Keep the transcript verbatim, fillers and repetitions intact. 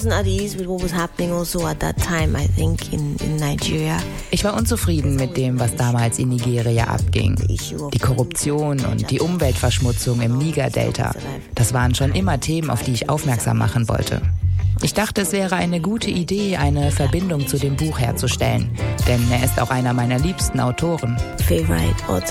wasn't at ease with what was happening also at that time, I think, in, in Nigeria. Ich war unzufrieden mit dem, was damals in Nigeria abging. Die Korruption und die Umweltverschmutzung im Niger-Delta. Das waren schon immer Themen, auf die ich aufmerksam machen wollte. Ich dachte, es wäre eine gute Idee, eine Verbindung zu dem Buch herzustellen, denn er ist auch einer meiner liebsten Autoren. Favorite author.